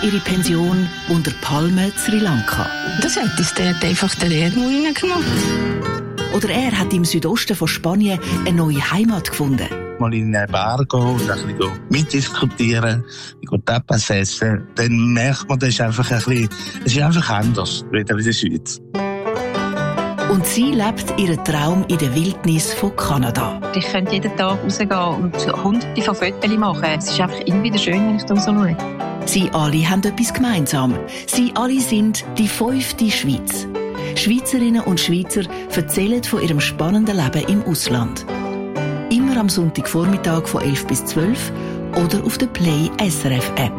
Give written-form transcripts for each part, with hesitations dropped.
ihre Pension unter Palmen Sri Lanka. Das hat uns dort einfach den Erdmau reingenommen. Oder er hat im Südosten von Spanien eine neue Heimat gefunden. Mal in eine Bar gehen und ein bisschen mitdiskutieren, Tapas essen, dann merkt man, das ist einfach anders, wieder in der Schweiz. Und sie lebt ihren Traum in der Wildnis von Kanada. Ich könnte jeden Tag rausgehen und hunderte von Fotos machen. Es ist einfach immer wieder schön, wenn ich da so schaue. Sie alle haben etwas gemeinsam. Sie alle sind die 5. Schweiz. Schweizerinnen und Schweizer erzählen von ihrem spannenden Leben im Ausland. Immer am Sonntagvormittag von 11 bis 12 oder auf der Play SRF App.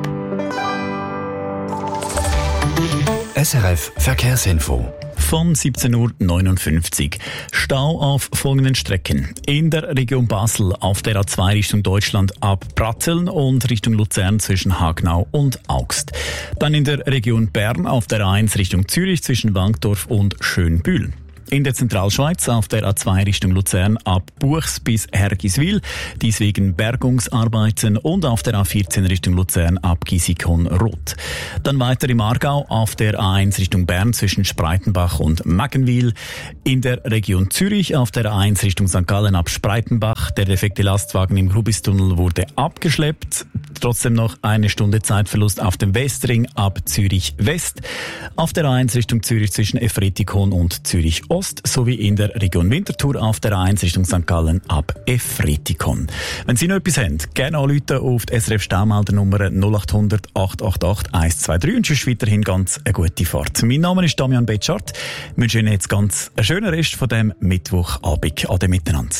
SRF Verkehrsinfo. Von 17.59 Uhr. Stau auf folgenden Strecken. In der Region Basel auf der A2 Richtung Deutschland ab Pratteln und Richtung Luzern zwischen Hagnau und Augst. Dann in der Region Bern auf der A1 Richtung Zürich zwischen Wankdorf und Schönbühl. In der Zentralschweiz auf der A2 Richtung Luzern ab Buchs bis Hergiswil, dies wegen Bergungsarbeiten, und auf der A14 Richtung Luzern ab Gisikon-Roth. Dann weiter im Aargau auf der A1 Richtung Bern zwischen Spreitenbach und Maggenwil. In der Region Zürich auf der A1 Richtung St. Gallen ab Spreitenbach. Der defekte Lastwagen im Grubistunnel wurde abgeschleppt. Trotzdem noch eine Stunde Zeitverlust auf dem Westring ab Zürich West. Auf der A1 Richtung Zürich zwischen Efretikon und Zürich Ost sowie in der Region Winterthur auf der A1 Richtung St. Gallen ab Efretikon. Wenn Sie noch etwas haben, gerne anrufen auf die SRF Staumeldernummer 0800 888 123 und sonst weiterhin ganz eine gute Fahrt. Mein Name ist Damian Betschart. Ich wünsche Ihnen jetzt ganz einen schönen Rest von dem Mittwochabend. Ade miteinander.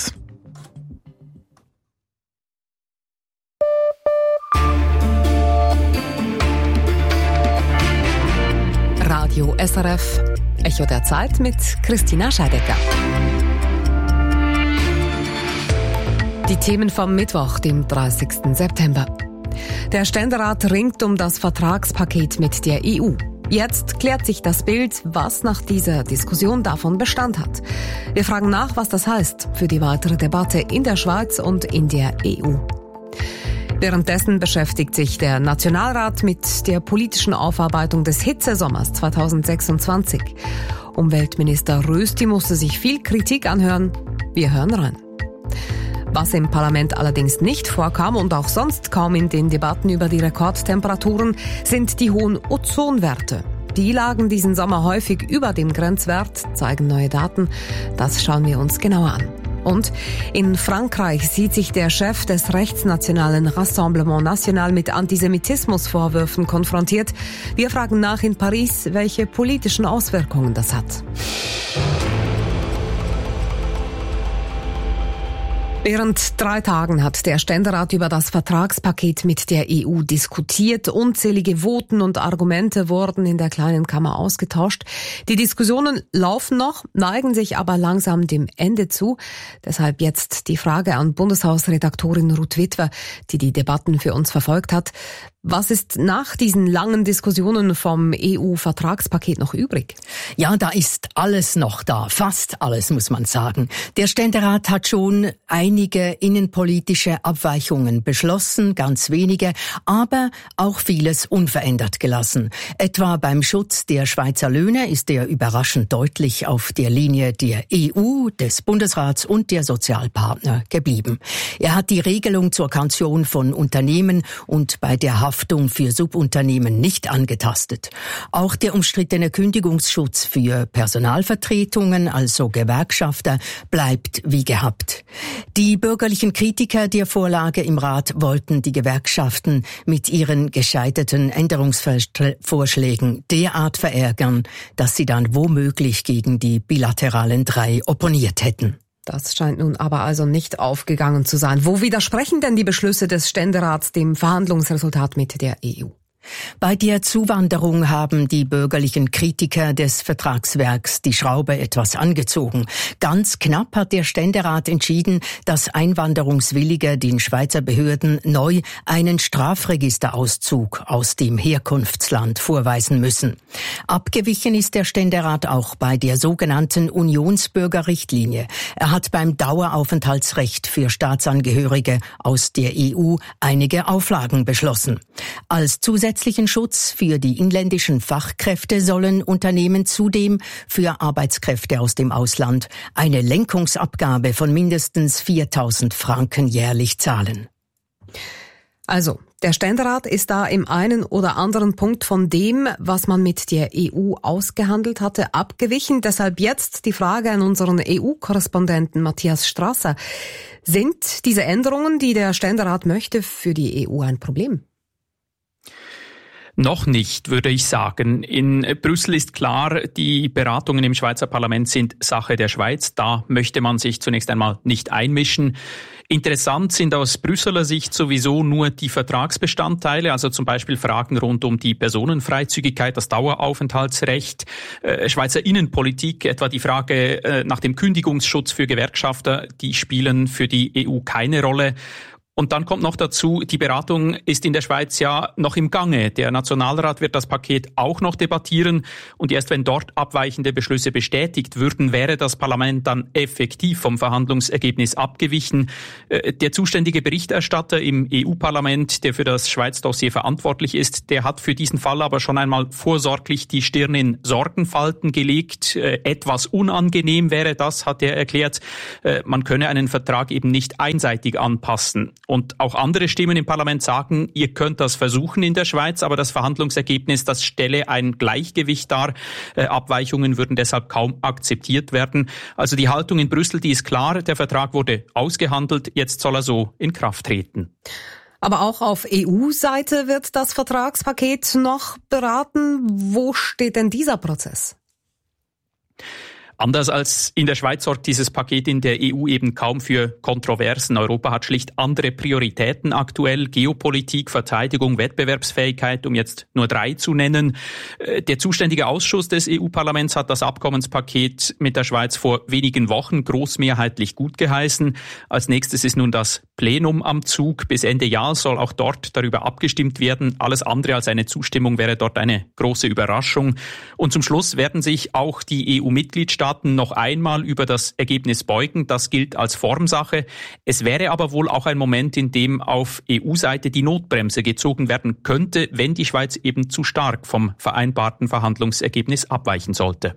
Radio SRF, Echo der Zeit mit Christina Scheidecker. Die Themen vom Mittwoch, dem 30. September. Der Ständerat ringt um das Vertragspaket mit der EU. Jetzt klärt sich das Bild, was nach dieser Diskussion davon Bestand hat. Wir fragen nach, was das heißt für die weitere Debatte in der Schweiz und in der EU. Währenddessen beschäftigt sich der Nationalrat mit der politischen Aufarbeitung des Hitzesommers 2026. Umweltminister Rösti musste sich viel Kritik anhören. Wir hören rein. Was im Parlament allerdings nicht vorkam und auch sonst kaum in den Debatten über die Rekordtemperaturen, sind die hohen Ozonwerte. Die lagen diesen Sommer häufig über dem Grenzwert, zeigen neue Daten. Das schauen wir uns genauer an. Und in Frankreich sieht sich der Chef des rechtsnationalen Rassemblement National mit Antisemitismusvorwürfen konfrontiert. Wir fragen nach in Paris, welche politischen Auswirkungen das hat. Während 3 Tagen hat der Ständerat über das Vertragspaket mit der EU diskutiert. Unzählige Voten und Argumente wurden in der kleinen Kammer ausgetauscht. Die Diskussionen laufen noch, neigen sich aber langsam dem Ende zu. Deshalb jetzt die Frage an Bundeshausredaktorin Ruth Witwer, die die Debatten für uns verfolgt hat. Was ist nach diesen langen Diskussionen vom EU-Vertragspaket noch übrig? Ja, da ist alles noch da. Fast alles, muss man sagen. Der Ständerat hat schon einige innenpolitische Abweichungen beschlossen, ganz wenige, aber auch vieles unverändert gelassen. Etwa beim Schutz der Schweizer Löhne ist er überraschend deutlich auf der Linie der EU, des Bundesrats und der Sozialpartner geblieben. Er hat die Regelung zur Kaution von Unternehmen und bei der Haftung für Subunternehmen nicht angetastet. Auch der umstrittene Kündigungsschutz für Personalvertretungen, also Gewerkschafter, bleibt wie gehabt. Die bürgerlichen Kritiker der Vorlage im Rat wollten die Gewerkschaften mit ihren gescheiterten Änderungsvorschlägen derart verärgern, dass sie dann womöglich gegen die bilateralen 3 opponiert hätten. Das scheint nun aber also nicht aufgegangen zu sein. Wo widersprechen denn die Beschlüsse des Ständerats dem Verhandlungsresultat mit der EU? Bei der Zuwanderung haben die bürgerlichen Kritiker des Vertragswerks die Schraube etwas angezogen. Ganz knapp hat der Ständerat entschieden, dass Einwanderungswillige den Schweizer Behörden neu einen Strafregisterauszug aus dem Herkunftsland vorweisen müssen. Abgewichen ist der Ständerat auch bei der sogenannten Unionsbürgerrichtlinie. Er hat beim Daueraufenthaltsrecht für Staatsangehörige aus der EU einige Auflagen beschlossen. Als zusätzliche zusätzlichen Schutz für die inländischen Fachkräfte sollen Unternehmen zudem für Arbeitskräfte aus dem Ausland eine Lenkungsabgabe von mindestens 4.000 Franken jährlich zahlen. Also, der Ständerat ist da im einen oder anderen Punkt von dem, was man mit der EU ausgehandelt hatte, abgewichen. Deshalb jetzt die Frage an unseren EU-Korrespondenten Matthias Strasser. Sind diese Änderungen, die der Ständerat möchte, für die EU ein Problem? Noch nicht, würde ich sagen. In Brüssel ist klar, die Beratungen im Schweizer Parlament sind Sache der Schweiz. Da möchte man sich zunächst einmal nicht einmischen. Interessant sind aus Brüsseler Sicht sowieso nur die Vertragsbestandteile, also zum Beispiel Fragen rund um die Personenfreizügigkeit, das Daueraufenthaltsrecht, Schweizer Innenpolitik, etwa die Frage nach dem Kündigungsschutz für Gewerkschafter, die spielen für die EU keine Rolle. Und dann kommt noch dazu, die Beratung ist in der Schweiz ja noch im Gange. Der Nationalrat wird das Paket auch noch debattieren und erst wenn dort abweichende Beschlüsse bestätigt würden, wäre das Parlament dann effektiv vom Verhandlungsergebnis abgewichen. Der zuständige Berichterstatter im EU-Parlament, der für das Schweiz-Dossier verantwortlich ist, der hat für diesen Fall aber schon einmal vorsorglich die Stirn in Sorgenfalten gelegt. Etwas unangenehm wäre das, hat er erklärt. Man könne einen Vertrag eben nicht einseitig anpassen. Und auch andere Stimmen im Parlament sagen, ihr könnt das versuchen in der Schweiz, aber das Verhandlungsergebnis, das stelle ein Gleichgewicht dar. Abweichungen würden deshalb kaum akzeptiert werden. Also die Haltung in Brüssel, die ist klar, der Vertrag wurde ausgehandelt, jetzt soll er so in Kraft treten. Aber auch auf EU-Seite wird das Vertragspaket noch beraten. Wo steht denn dieser Prozess? Anders als in der Schweiz sorgt dieses Paket in der EU eben kaum für Kontroversen. Europa hat schlicht andere Prioritäten aktuell. Geopolitik, Verteidigung, Wettbewerbsfähigkeit, um jetzt nur 3 zu nennen. Der zuständige Ausschuss des EU-Parlaments hat das Abkommenspaket mit der Schweiz vor wenigen Wochen großmehrheitlich gutgeheißen. Als nächstes ist nun das Plenum am Zug. Bis Ende Jahr soll auch dort darüber abgestimmt werden. Alles andere als eine Zustimmung wäre dort eine große Überraschung. Und zum Schluss werden sich auch die EU-Mitgliedstaaten noch einmal über das Ergebnis beugen. Das gilt als Formsache. Es wäre aber wohl auch ein Moment, in dem auf EU-Seite die Notbremse gezogen werden könnte, wenn die Schweiz eben zu stark vom vereinbarten Verhandlungsergebnis abweichen sollte.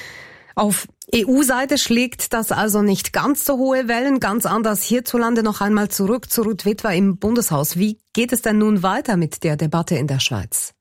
Auf EU-Seite schlägt das also nicht ganz so hohe Wellen. Ganz anders hierzulande. Noch einmal zurück zu Ruth Witwer im Bundeshaus. Wie geht es denn nun weiter mit der Debatte in der Schweiz?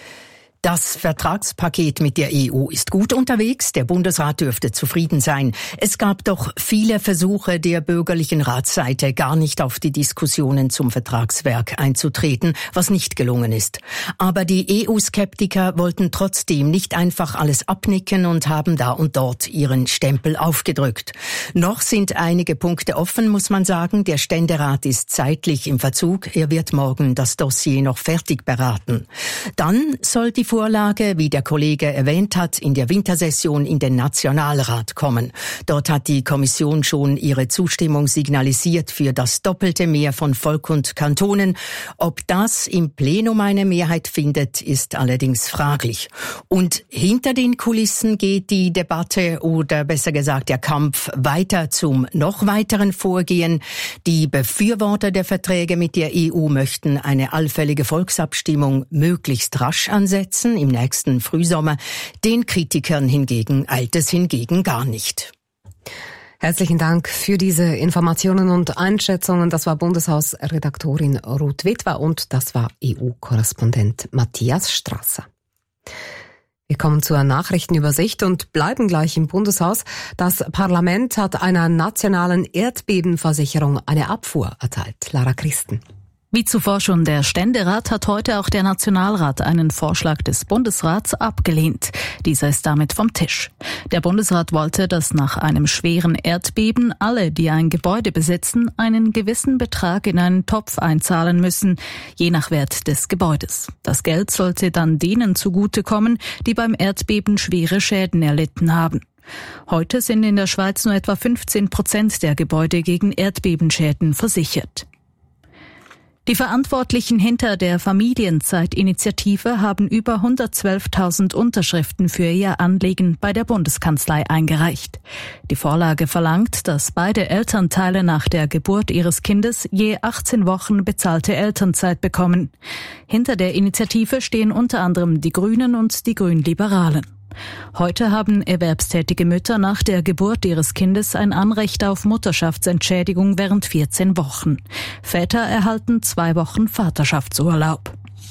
Das Vertragspaket mit der EU ist gut unterwegs. Der Bundesrat dürfte zufrieden sein. Es gab doch viele Versuche der bürgerlichen Ratsseite, gar nicht auf die Diskussionen zum Vertragswerk einzutreten, was nicht gelungen ist. Aber die EU-Skeptiker wollten trotzdem nicht einfach alles abnicken und haben da und dort ihren Stempel aufgedrückt. Noch sind einige Punkte offen, muss man sagen. Der Ständerat ist zeitlich im Verzug. Er wird morgen das Dossier noch fertig beraten. Dann soll die Vorlage, wie der Kollege erwähnt hat, in der Wintersession in den Nationalrat kommen. Dort hat die Kommission schon ihre Zustimmung signalisiert für das doppelte Mehr von Volk und Kantonen. Ob das im Plenum eine Mehrheit findet, ist allerdings fraglich. Und hinter den Kulissen geht die Debatte oder besser gesagt der Kampf weiter zum noch weiteren Vorgehen. Die Befürworter der Verträge mit der EU möchten eine allfällige Volksabstimmung möglichst rasch ansetzen, im nächsten Frühsommer. Den Kritikern hingegen eilt es gar nicht. Herzlichen Dank für diese Informationen und Einschätzungen. Das war Bundeshausredaktorin Ruth Witwer und das war EU-Korrespondent Matthias Strasser. Wir kommen zur Nachrichtenübersicht und bleiben gleich im Bundeshaus. Das Parlament hat einer nationalen Erdbebenversicherung eine Abfuhr erteilt. Lara Christen. Wie zuvor schon der Ständerat hat heute auch der Nationalrat einen Vorschlag des Bundesrats abgelehnt. Dieser ist damit vom Tisch. Der Bundesrat wollte, dass nach einem schweren Erdbeben alle, die ein Gebäude besitzen, einen gewissen Betrag in einen Topf einzahlen müssen, je nach Wert des Gebäudes. Das Geld sollte dann denen zugutekommen, die beim Erdbeben schwere Schäden erlitten haben. Heute sind in der Schweiz nur etwa 15% der Gebäude gegen Erdbebenschäden versichert. Die Verantwortlichen hinter der Familienzeitinitiative haben über 112.000 Unterschriften für ihr Anliegen bei der Bundeskanzlei eingereicht. Die Vorlage verlangt, dass beide Elternteile nach der Geburt ihres Kindes je 18 Wochen bezahlte Elternzeit bekommen. Hinter der Initiative stehen unter anderem die Grünen und die Grünliberalen. Heute haben erwerbstätige Mütter nach der Geburt ihres Kindes ein Anrecht auf Mutterschaftsentschädigung während 14 Wochen. Väter erhalten 2 Wochen Vaterschaftsurlaub.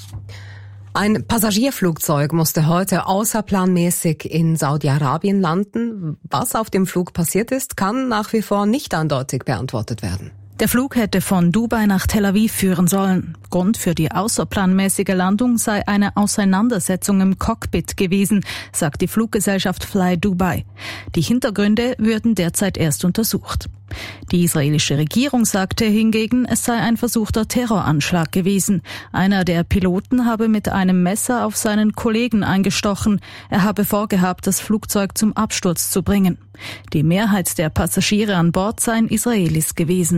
Ein Passagierflugzeug musste heute außerplanmäßig in Saudi-Arabien landen. Was auf dem Flug passiert ist, kann nach wie vor nicht eindeutig beantwortet werden. Der Flug hätte von Dubai nach Tel Aviv führen sollen. Grund für die außerplanmäßige Landung sei eine Auseinandersetzung im Cockpit gewesen, sagt die Fluggesellschaft Fly Dubai. Die Hintergründe würden derzeit erst untersucht. Die israelische Regierung sagte hingegen, es sei ein versuchter Terroranschlag gewesen. Einer der Piloten habe mit einem Messer auf seinen Kollegen eingestochen. Er habe vorgehabt, das Flugzeug zum Absturz zu bringen. Die Mehrheit der Passagiere an Bord seien Israelis gewesen.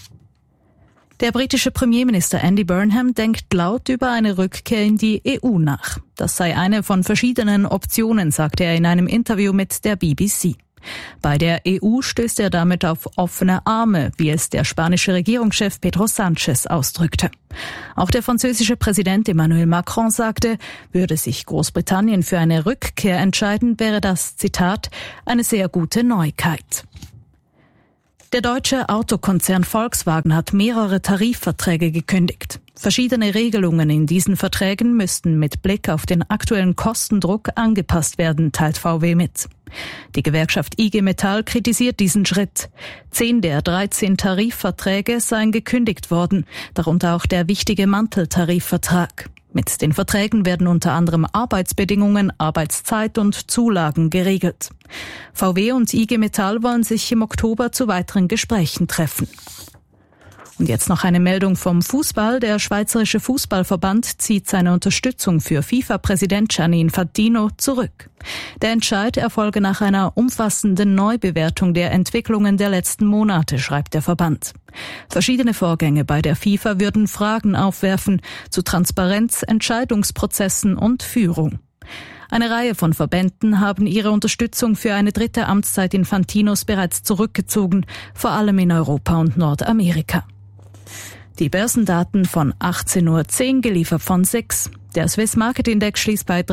Der britische Premierminister Andy Burnham denkt laut über eine Rückkehr in die EU nach. Das sei eine von verschiedenen Optionen, sagte er in einem Interview mit der BBC. Bei der EU stößt er damit auf offene Arme, wie es der spanische Regierungschef Pedro Sánchez ausdrückte. Auch der französische Präsident Emmanuel Macron sagte, würde sich Großbritannien für eine Rückkehr entscheiden, wäre das, Zitat, eine sehr gute Neuigkeit. Der deutsche Autokonzern Volkswagen hat mehrere Tarifverträge gekündigt. Verschiedene Regelungen in diesen Verträgen müssten mit Blick auf den aktuellen Kostendruck angepasst werden, teilt VW mit. Die Gewerkschaft IG Metall kritisiert diesen Schritt. 10 der 13 Tarifverträge seien gekündigt worden, darunter auch der wichtige Manteltarifvertrag. Mit den Verträgen werden unter anderem Arbeitsbedingungen, Arbeitszeit und Zulagen geregelt. VW und IG Metall wollen sich im Oktober zu weiteren Gesprächen treffen. Und jetzt noch eine Meldung vom Fußball. Der Schweizerische Fußballverband zieht seine Unterstützung für FIFA-Präsident Gianni Infantino zurück. Der Entscheid erfolge nach einer umfassenden Neubewertung der Entwicklungen der letzten Monate, schreibt der Verband. Verschiedene Vorgänge bei der FIFA würden Fragen aufwerfen zu Transparenz, Entscheidungsprozessen und Führung. Eine Reihe von Verbänden haben ihre Unterstützung für eine 3. Amtszeit Infantinos bereits zurückgezogen, vor allem in Europa und Nordamerika. Die Börsendaten von 18.10 Uhr geliefert von SIX. Der Swiss Market Index schließt bei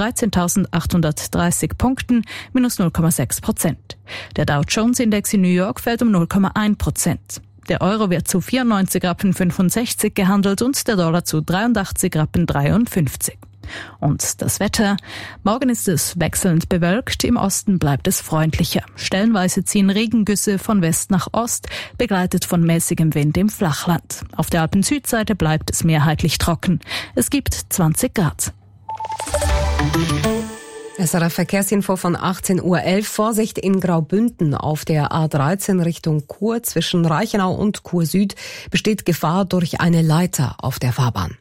13.830 Punkten, minus 0,6%. Der Dow Jones Index in New York fällt um 0,1%. Der Euro wird zu 94,65 Rappen gehandelt und der Dollar zu 83,53 Rappen. Und das Wetter. Morgen ist es wechselnd bewölkt, im Osten bleibt es freundlicher. Stellenweise ziehen Regengüsse von West nach Ost, begleitet von mäßigem Wind im Flachland. Auf der Alpen-Südseite bleibt es mehrheitlich trocken. Es gibt 20 Grad. SRF Verkehrsinfo von 18.11 Uhr. Vorsicht in Graubünden auf der A13 Richtung Chur zwischen Reichenau und Chur Süd besteht Gefahr durch eine Leiter auf der Fahrbahn.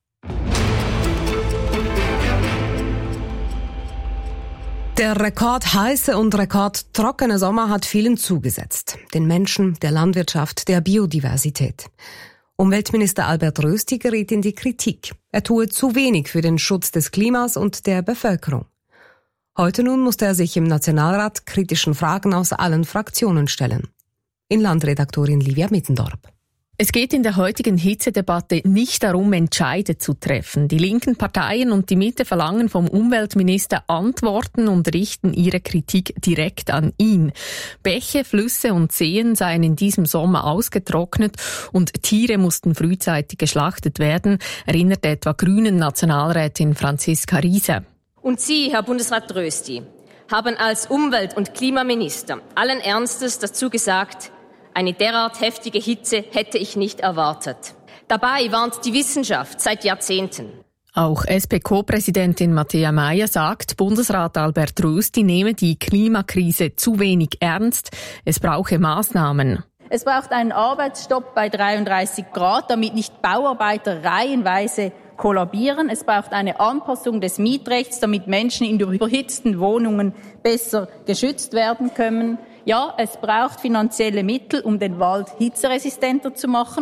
Der rekordheiße und rekordtrockene Sommer hat vielen zugesetzt. Den Menschen, der Landwirtschaft, der Biodiversität. Umweltminister Albert Rösti geriet in die Kritik. Er tue zu wenig für den Schutz des Klimas und der Bevölkerung. Heute nun musste er sich im Nationalrat kritischen Fragen aus allen Fraktionen stellen. Inlandredaktorin Livia Mittendorp. Es geht in der heutigen Hitzedebatte nicht darum, Entscheide zu treffen. Die linken Parteien und die Mitte verlangen vom Umweltminister Antworten und richten ihre Kritik direkt an ihn. Bäche, Flüsse und Seen seien in diesem Sommer ausgetrocknet und Tiere mussten frühzeitig geschlachtet werden, erinnert etwa Grünen Nationalrätin Franziska Riese. Und Sie, Herr Bundesrat Rösti, haben als Umwelt- und Klimaminister allen Ernstes dazu gesagt, eine derart heftige Hitze hätte ich nicht erwartet. Dabei warnt die Wissenschaft seit Jahrzehnten. Auch SP-Co-Präsidentin Matthäa Meier sagt, Bundesrat Albert Rösti nehme die Klimakrise zu wenig ernst. Es brauche Maßnahmen. Es braucht einen Arbeitsstopp bei 33 Grad, damit nicht Bauarbeiter reihenweise kollabieren. Es braucht eine Anpassung des Mietrechts, damit Menschen in überhitzten Wohnungen besser geschützt werden können. Ja, es braucht finanzielle Mittel, um den Wald hitzeresistenter zu machen.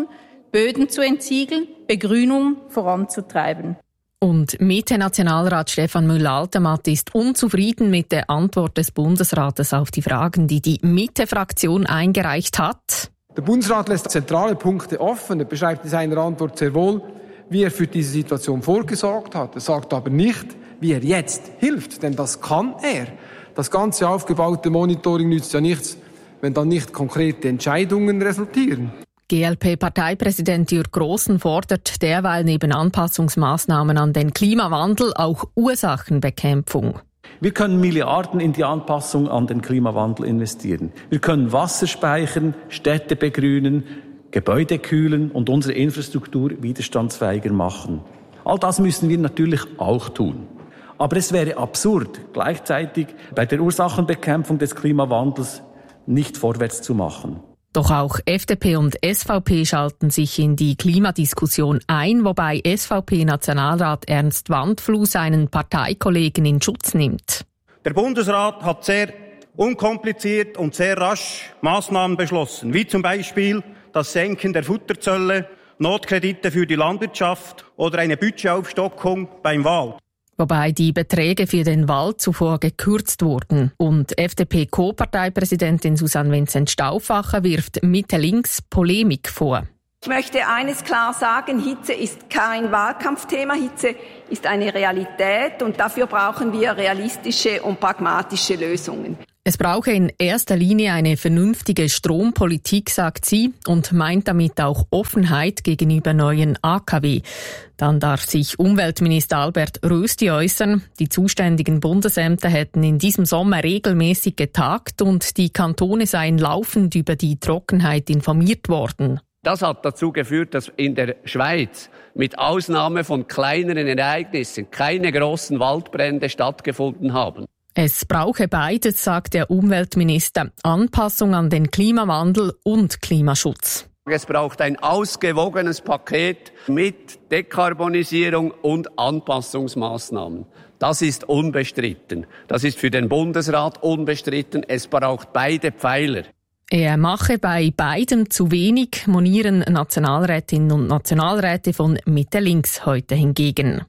Böden zu entsiegeln, Begrünung voranzutreiben. Und Mitte-Nationalrat Stefan Müller-Altenmatt ist unzufrieden mit der Antwort des Bundesrates auf die Fragen, die die Mitte-Fraktion eingereicht hat. Der Bundesrat lässt zentrale Punkte offen. Er beschreibt in seiner Antwort sehr wohl, wie er für diese Situation vorgesorgt hat. Er sagt aber nicht, wie er jetzt hilft, denn das kann er. Das ganze aufgebaute Monitoring nützt ja nichts, wenn dann nicht konkrete Entscheidungen resultieren. GLP-Parteipräsident Jürg Grossen fordert derweil neben Anpassungsmaßnahmen an den Klimawandel auch Ursachenbekämpfung. Wir können Milliarden in die Anpassung an den Klimawandel investieren. Wir können Wasser speichern, Städte begrünen, Gebäude kühlen und unsere Infrastruktur widerstandsfähiger machen. All das müssen wir natürlich auch tun. Aber es wäre absurd, gleichzeitig bei der Ursachenbekämpfung des Klimawandels nicht vorwärts zu machen. Doch auch FDP und SVP schalten sich in die Klimadiskussion ein, wobei SVP-Nationalrat Ernst Wandfluh seinen Parteikollegen in Schutz nimmt. Der Bundesrat hat sehr unkompliziert und sehr rasch Maßnahmen beschlossen, wie zum Beispiel das Senken der Futterzölle, Notkredite für die Landwirtschaft oder eine Budgetaufstockung beim Wald. Wobei die Beträge für den Wald zuvor gekürzt wurden. Und FDP-Co-Parteipräsidentin Susanne Vincent-Stauffacher wirft Mitte-Links Polemik vor. Ich möchte eines klar sagen, Hitze ist kein Wahlkampfthema, Hitze ist eine Realität und dafür brauchen wir realistische und pragmatische Lösungen. Es brauche in erster Linie eine vernünftige Strompolitik, sagt sie, und meint damit auch Offenheit gegenüber neuen AKW. Dann darf sich Umweltminister Albert Rösti äußern. Die zuständigen Bundesämter hätten in diesem Sommer regelmäßig getagt und die Kantone seien laufend über die Trockenheit informiert worden. Das hat dazu geführt, dass in der Schweiz mit Ausnahme von kleineren Ereignissen keine großen Waldbrände stattgefunden haben. Es brauche beides, sagt der Umweltminister, Anpassung an den Klimawandel und Klimaschutz. Es braucht ein ausgewogenes Paket mit Dekarbonisierung und Anpassungsmaßnahmen. Das ist unbestritten. Das ist für den Bundesrat unbestritten. Es braucht beide Pfeiler. Er mache bei beidem zu wenig, monieren Nationalrätinnen und Nationalräte von Mitte-Links heute hingegen.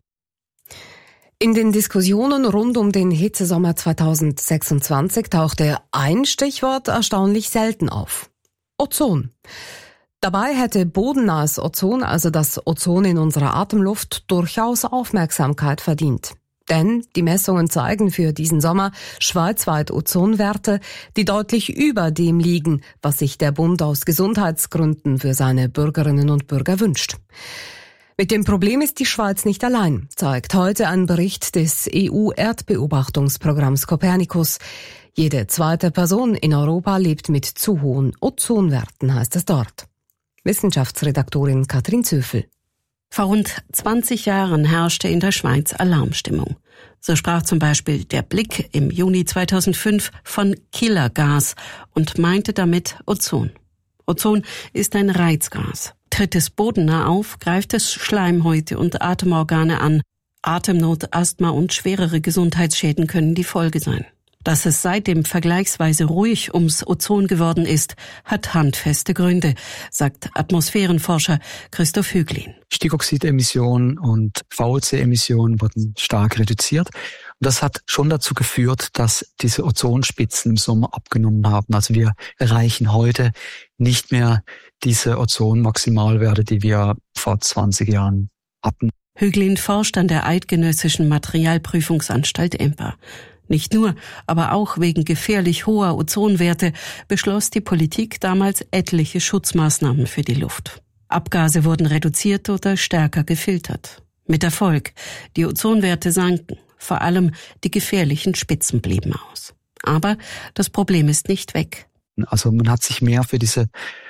In den Diskussionen rund um den Hitzesommer 2026 tauchte ein Stichwort erstaunlich selten auf. Ozon. Dabei hätte bodennahes Ozon, also das Ozon in unserer Atemluft, durchaus Aufmerksamkeit verdient. Denn die Messungen zeigen für diesen Sommer schweizweit Ozonwerte, die deutlich über dem liegen, was sich der Bund aus Gesundheitsgründen für seine Bürgerinnen und Bürger wünscht. Mit dem Problem ist die Schweiz nicht allein, zeigt heute ein Bericht des EU-Erdbeobachtungsprogramms Copernicus. Jede zweite Person in Europa lebt mit zu hohen Ozonwerten, heißt es dort. Wissenschaftsredaktorin Katrin Zöfel. Vor rund 20 Jahren herrschte in der Schweiz Alarmstimmung. So sprach zum Beispiel der Blick im Juni 2005 von Killergas und meinte damit Ozon. Ozon ist ein Reizgas. Tritt es bodennah auf, greift es Schleimhäute und Atemorgane an. Atemnot, Asthma und schwerere Gesundheitsschäden können die Folge sein. Dass es seitdem vergleichsweise ruhig ums Ozon geworden ist, hat handfeste Gründe, sagt Atmosphärenforscher Christoph Hüglin. Stickoxidemissionen und VOC-Emissionen wurden stark reduziert. Und das hat schon dazu geführt, dass diese Ozonspitzen im Sommer abgenommen haben. Also wir erreichen heute nicht mehr diese Ozonmaximalwerte, die wir vor 20 Jahren hatten. Hüglin forscht an der Eidgenössischen Materialprüfungsanstalt EMPA. Nicht nur, aber auch wegen gefährlich hoher Ozonwerte beschloss die Politik damals etliche Schutzmaßnahmen für die Luft. Abgase wurden reduziert oder stärker gefiltert. Mit Erfolg. Die Ozonwerte sanken. Vor allem die gefährlichen Spitzen blieben aus. Aber das Problem ist nicht weg. Also man hat sich mehr für diese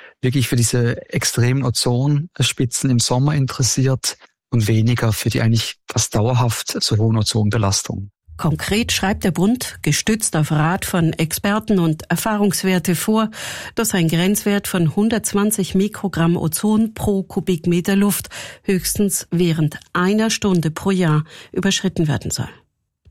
extremen Ozonspitzen im Sommer interessiert und weniger für die eigentlich fast dauerhaft so hohen Ozonbelastungen. Konkret schreibt der Bund, gestützt auf Rat von Experten und Erfahrungswerte vor, dass ein Grenzwert von 120 Mikrogramm Ozon pro Kubikmeter Luft höchstens während einer Stunde pro Jahr überschritten werden soll.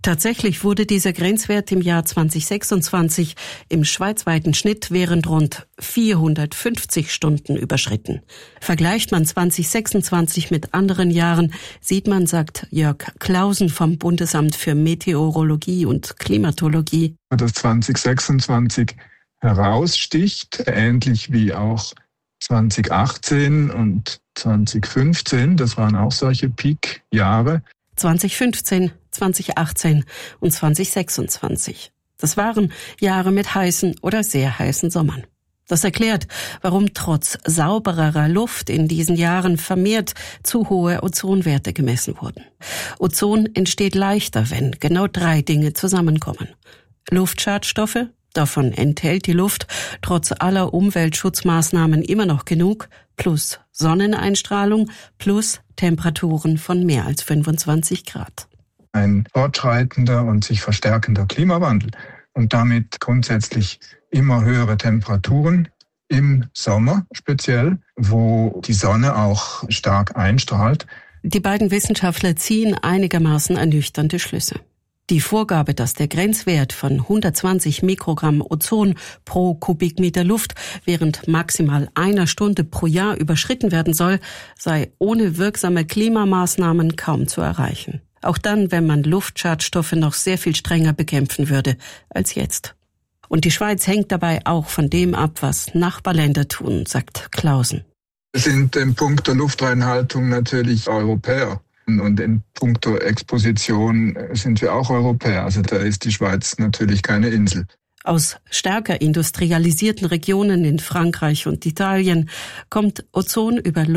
Tatsächlich wurde dieser Grenzwert im Jahr 2026 im schweizweiten Schnitt während rund 450 Stunden überschritten. Vergleicht man 2026 mit anderen Jahren, sieht man, sagt Jörg Clausen vom Bundesamt für Meteorologie und Klimatologie, dass 2026 heraussticht, ähnlich wie auch 2018 und 2015, das waren auch solche Peak-Jahre. 2015, 2018 und 2026. Das waren Jahre mit heißen oder sehr heißen Sommern. Das erklärt, warum trotz saubererer Luft in diesen Jahren vermehrt zu hohe Ozonwerte gemessen wurden. Ozon entsteht leichter, wenn genau 3 Dinge zusammenkommen. Luftschadstoffe, davon enthält die Luft trotz aller Umweltschutzmaßnahmen immer noch genug, plus Sonneneinstrahlung, plus Temperaturen von mehr als 25 Grad. Ein fortschreitender und sich verstärkender Klimawandel und damit grundsätzlich immer höhere Temperaturen im Sommer speziell, wo die Sonne auch stark einstrahlt. Die beiden Wissenschaftler ziehen einigermaßen ernüchternde Schlüsse. Die Vorgabe, dass der Grenzwert von 120 Mikrogramm Ozon pro Kubikmeter Luft während maximal 1 Stunde pro Jahr überschritten werden soll, sei ohne wirksame Klimamaßnahmen kaum zu erreichen. Auch dann, wenn man Luftschadstoffe noch sehr viel strenger bekämpfen würde als jetzt. Und die Schweiz hängt dabei auch von dem ab, was Nachbarländer tun, sagt Clausen. Wir sind in puncto Luftreinhaltung natürlich Europäer. Und in puncto Exposition sind wir auch Europäer. Also da ist die Schweiz natürlich keine Insel. Aus stärker industrialisierten Regionen in Frankreich und Italien kommt Ozon über